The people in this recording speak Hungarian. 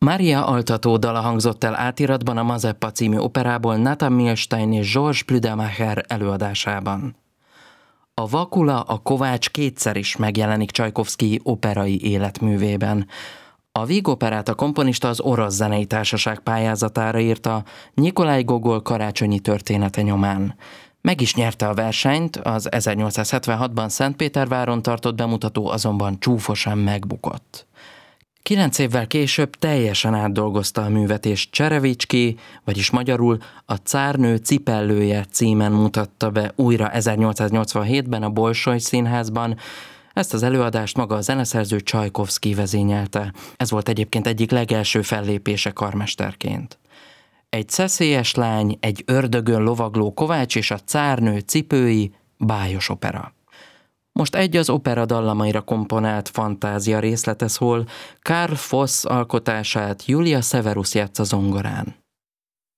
Mária Altató dala hangzott el átiratban a Mazeppa című operából Nathan Milstein és Georges Plüdelmacher előadásában. A Vakula, a Kovács kétszer is megjelenik Csajkovszkij operai életművében. A vígoperát a komponista az Orosz Zenei Társaság pályázatára írta Nyikolaj Gogol karácsonyi története nyomán. Meg is nyerte a versenyt, az 1876-ban Szentpéterváron tartott bemutató azonban csúfosan megbukott. 9 évvel később teljesen átdolgozta a művet, és Cserevicski, vagyis magyarul a Cárnő cipellője címen mutatta be újra 1887-ben a Bolsoj Színházban. Ezt az előadást maga a zeneszerző Csajkovszkij vezényelte. Ez volt egyébként egyik legelső fellépése karmesterként. Egy szeszélyes lány, egy ördögön lovagló Kovács és a Cárnő cipői, bájos opera. Most egy az opera dallamaira komponált fantázia részlete szól, Karl Voss alkotását Julia Severus játsza zongorán.